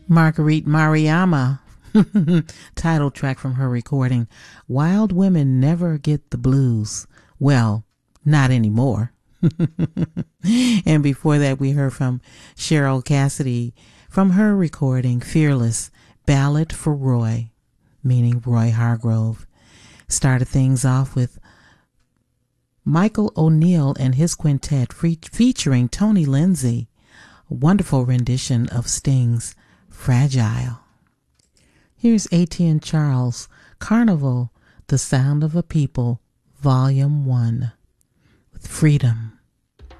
Marguerite Mariama, title track from her recording, Wild Women Never Get the Blues. Well, not anymore. And before that, we heard from Cheryl Cassidy from her recording, Fearless, Ballad for Roy, meaning Roy Hargrove. Started things off with Michael O'Neill and his quintet featuring Tony Lindsay, a wonderful rendition of Sting's Fragile. Here's A.T. and Charles, Carnival, The Sound of a People, Volume 1, with Freedom.